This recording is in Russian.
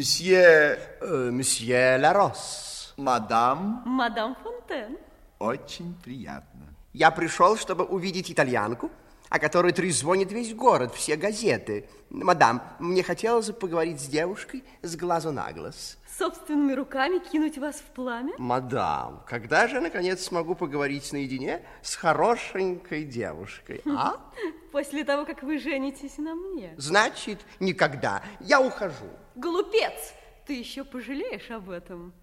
Мсье... Мсье Ларос. Мадам. Мадам Фонтен. Очень приятно. Я пришел, чтобы увидеть итальянку, о которой трезвонит весь город, все газеты. Мадам, мне хотелось бы поговорить с девушкой с глазу на глаз. Собственными руками кинуть вас в пламя? Мадам, когда же, наконец, смогу поговорить наедине с хорошенькой девушкой, а? После того, как вы женитесь на мне. Значит, никогда. Я ухожу. Глупец! Ты еще пожалеешь об этом.